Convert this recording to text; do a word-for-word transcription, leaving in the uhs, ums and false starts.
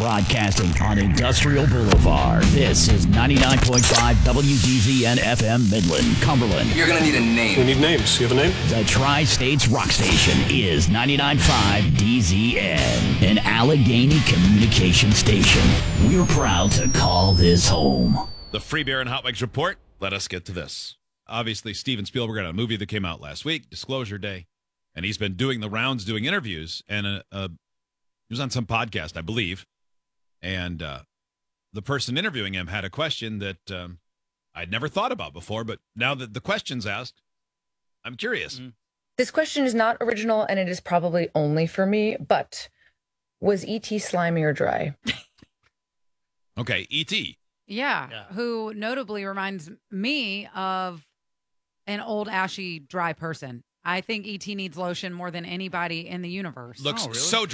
Broadcasting on Industrial Boulevard. This is ninety-nine point five W D Z N F M Midland, Cumberland. You're going to need a name. We need names. You have a name? The Tri-States Rock Station is ninety-nine point five D Z N, an Allegheny communication station. We're proud to call this home. The Free Beer and Hot Wings Report. Let us get to this. Obviously, Steven Spielberg had a movie that came out last week, Disclosure Day, and he's been doing the rounds, doing interviews, and uh, uh, he was on some podcast, I believe, and uh, the person interviewing him had a question that um, I'd never thought about before, but now that the question's asked, I'm curious. Mm-hmm. This question is not original, and it is probably only for me, but was E T slimy or dry? Okay, E T Yeah, yeah, who notably reminds me of an old, ashy, dry person. I think E T needs lotion more than anybody in the universe. Looks oh, really? so